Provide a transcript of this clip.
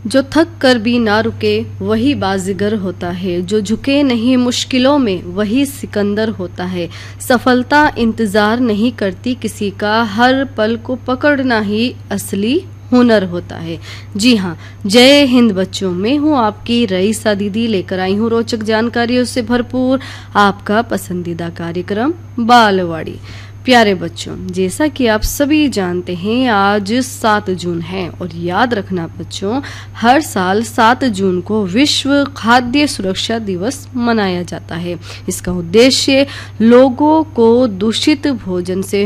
जो थक कर भी ना रुके वही बाजीगर होता है, जो झुके नहीं मुश्किलों में वही सिकंदर होता है। सफलता इंतजार नहीं करती किसी का, हर पल को पकड़ना ही असली हुनर होता है। जी हाँ, जय हिंद बच्चों, मैं हूँ आपकी रईसा दीदी, लेकर आई हूँ रोचक जानकारियों से भरपूर आपका पसंदीदा कार्यक्रम बालवाड़ी। प्यारे बच्चों, जैसा कि आप सभी जानते हैं आज 7 जून है और याद रखना बच्चों, हर साल 7 जून को विश्व खाद्य सुरक्षा दिवस मनाया जाता है। इसका उद्देश्य लोगों को दूषित भोजन से